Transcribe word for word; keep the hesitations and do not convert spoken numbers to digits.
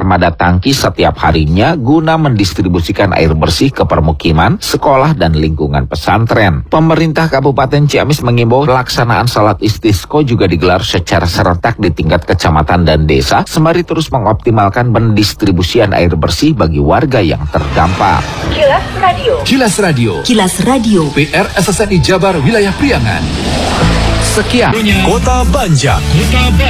armada tangki setiap harinya guna mendistribusikan air bersih ke permukiman, sekolah, dan lingkungan pesantren. Pemerintah Kabupaten Ciamis mengimbau pelaksanaan salat istisqa juga digelar secara serentak di tingkat kecamatan dan desa, sembari terus mengoptimalkan pendistribusian air bersih bagi warga yang terdampak. Kilas Radio. Kilas Radio. Kilas Radio. P R S S N I Jabar Wilayah Priangan. Sekian Kota Banjar.